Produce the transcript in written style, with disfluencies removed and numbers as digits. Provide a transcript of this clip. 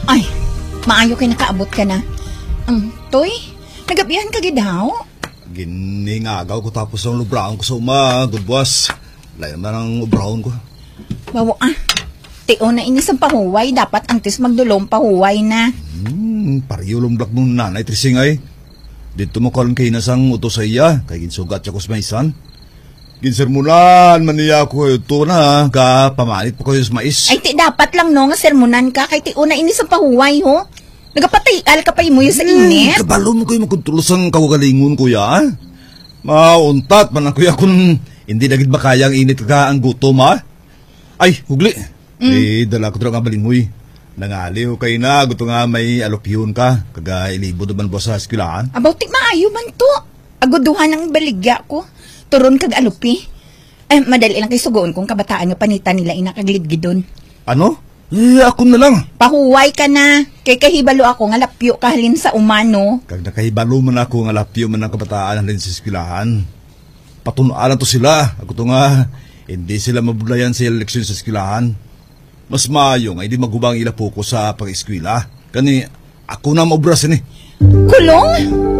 Ay, maayo kay nakaabot ka na. Toy, nagabihan ka gidaw? Giningagaw ko tapos ang lubraon ko sa good boss. Layan na ng ubraon ko. Bawo Teo na inis ang pahuway, dapat antes magdulong pahuway na. Pariyo lumblak mong nanay Trising ay. Dito mo karon kay nasang utos sa iya, kay ginsugat siya ko sa maisan. Ginsermunan maniya ko ito na, ka pamanit po kayo sa mais. Ay, dapat lang no, nga sermonan ka, kay Teo na inis ang pahuway ho. Nagapatayal ka pa mo yun sa init. Kabalo mo kayo magkontrolos ang kawagalingon kuya. Mauntat man ang kuya kung hindi nagid ba kaya ang init ka ang gutom ha. Ay, hugli. Dala ko nga balingoy. Nangaliw kayo na, gusto nga may alopyun ka. Kaga ilibo naman ba sa eskwilahan? About maayo man to. Aguduhan ang baligya ko. Turon kag alupi. Ay, madali lang kay sugoon kung kabataan nga panita nila inakaglidgidon. Ano? Ako na lang. Pahuway ka na. Kay kahibalo ako nga lapyo kahalin sa umano. Kag nakahibalo man ako nga lapyo man ang kabataan halin sa eskwilahan. Patunaan to sila. Ako to nga, hindi sila mabulayan sa eleksyon sa eskwilahan. Mas maayo nga, hindi magubang ila po ko sa pag-eskwila. Kani, ako na maobrasin eh. Kulong?